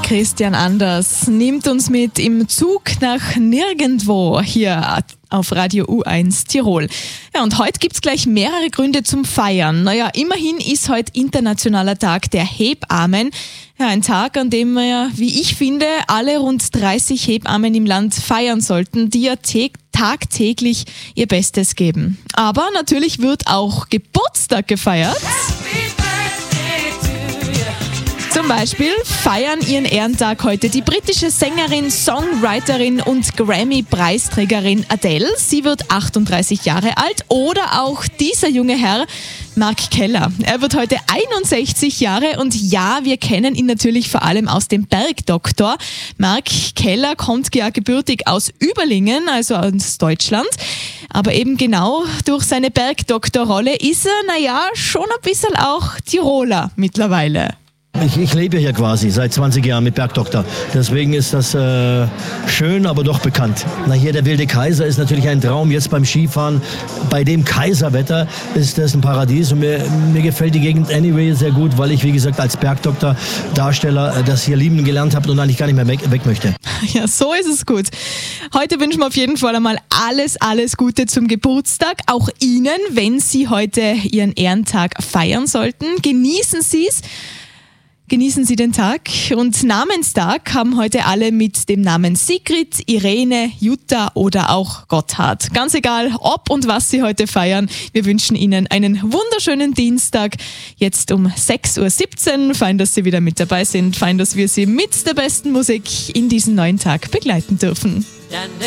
Christian Anders nimmt uns mit im Zug nach nirgendwo hier auf Radio U1 Tirol. Ja, und heute gibt's gleich mehrere Gründe zum Feiern. Naja, immerhin ist heute Internationaler Tag der Hebammen. Ja, ein Tag, an dem wir, wie ich finde, alle rund 30 Hebammen im Land feiern sollten, die ja tagtäglich ihr Bestes geben. Aber natürlich wird auch Geburtstag gefeiert. Zum Beispiel feiern ihren Ehrentag heute die britische Sängerin, Songwriterin und Grammy-Preisträgerin Adele. Sie wird 38 Jahre alt. Oder auch dieser junge Herr, Mark Keller. Er wird heute 61 Jahre und ja, wir kennen ihn natürlich vor allem aus dem Bergdoktor. Mark Keller kommt ja gebürtig aus Überlingen, also aus Deutschland. Aber eben genau durch seine Bergdoktorrolle ist er, schon ein bisschen auch Tiroler mittlerweile. Ich lebe hier quasi seit 20 Jahren mit Bergdoktor. Deswegen ist das schön, aber doch bekannt. Hier der wilde Kaiser ist natürlich ein Traum. Jetzt beim Skifahren, bei dem Kaiserwetter ist das ein Paradies. Und mir gefällt die Gegend anyway sehr gut, weil ich, wie gesagt, als Bergdoktor, Darsteller das hier lieben gelernt habe und eigentlich gar nicht mehr weg möchte. Ja, so ist es gut. Heute wünschen wir auf jeden Fall einmal alles Gute zum Geburtstag. Auch Ihnen, wenn Sie heute Ihren Ehrentag feiern sollten. Genießen Sie es. Genießen Sie den Tag und Namenstag haben heute alle mit dem Namen Sigrid, Irene, Jutta oder auch Gotthard. Ganz egal, ob und was Sie heute feiern, wir wünschen Ihnen einen wunderschönen Dienstag. Jetzt um 6.17 Uhr. Fein, dass Sie wieder mit dabei sind. Fein, dass wir Sie mit der besten Musik in diesen neuen Tag begleiten dürfen.